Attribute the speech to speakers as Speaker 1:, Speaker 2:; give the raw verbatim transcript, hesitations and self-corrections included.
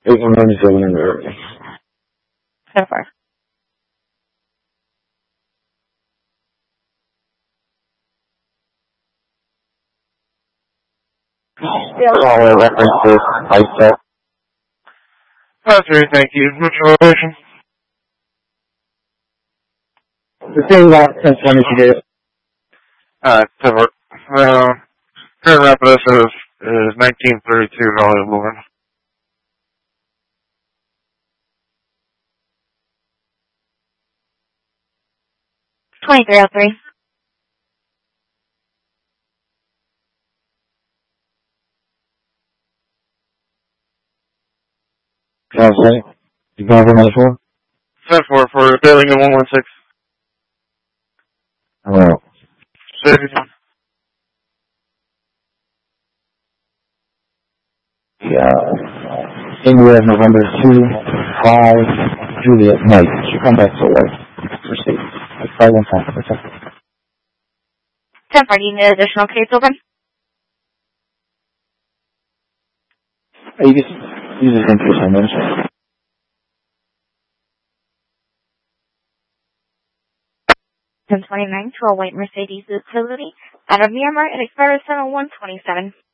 Speaker 1: eight one nine seven in there.
Speaker 2: So far.
Speaker 1: All the references, I said.
Speaker 3: That's great, thank you. What's your location?
Speaker 1: The thing about since when did you do it?
Speaker 3: Uh, to work. Uh, current reference is, is nineteen thirty-two Valley Boulevard.
Speaker 2: twenty-three oh three.
Speaker 1: Can I say? You going over another four?
Speaker 3: Set for for Billing in one one six.
Speaker 1: Hello. Yeah. India, November two, five, Juliet, night. She come back to work. Proceed. Let's try one time. What's up?
Speaker 2: ten four, do you need an additional case open?
Speaker 1: You just, you just enter some minutes.
Speaker 2: ten twenty-nine to a white Mercedes utility out of Myanmar. It expires seven one twenty-seven.